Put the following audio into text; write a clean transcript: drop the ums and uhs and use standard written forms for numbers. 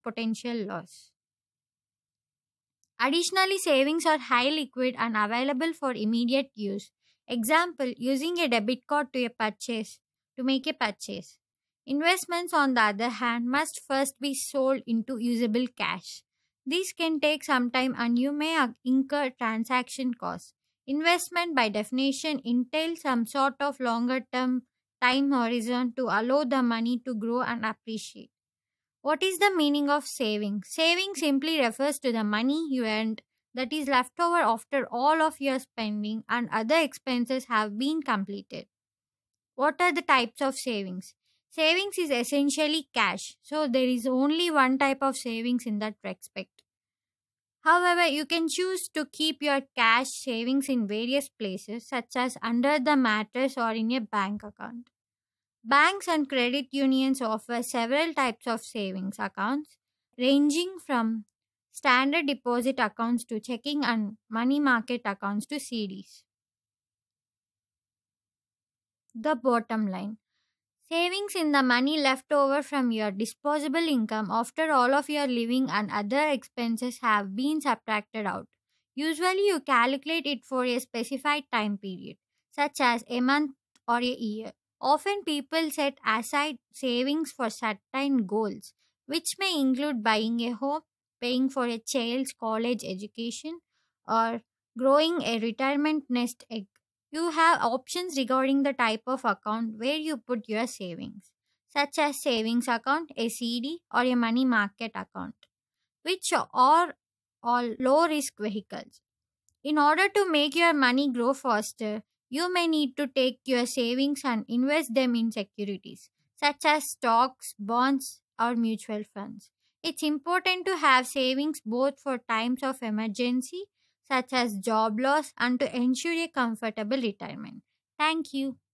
potential loss. Additionally, savings are high liquid and available for immediate use. Example, using a debit card to make a purchase. Investments, on the other hand, must first be sold into usable cash. This can take some time and you may incur transaction costs. Investment, by definition, entails some sort of longer term time horizon to allow the money to grow and appreciate. What is the meaning of saving? Saving simply refers to the money you earned that is left over after all of your spending and other expenses have been completed. What are the types of savings? Savings is essentially cash, so there is only one type of savings in that respect. However, you can choose to keep your cash savings in various places, such as under the mattress or in a bank account. Banks and credit unions offer several types of savings accounts, ranging from standard deposit accounts to checking and money market accounts to CDs. The bottom line: savings in the money left over from your disposable income after all of your living and other expenses have been subtracted out. Usually, you calculate it for a specified time period, such as a month or a year. Often, people set aside savings for certain goals, which may include buying a home, paying for a child's college education, or growing a retirement nest egg. You have options regarding the type of account where you put your savings, such as savings account, a CD, or a money market account, which are all low risk vehicles. In order to make your money grow faster, you may need to take your savings and invest them in securities, such as stocks, bonds, or mutual funds. It's important to have savings both for times of emergency, such as job loss, and to ensure a comfortable retirement. Thank you.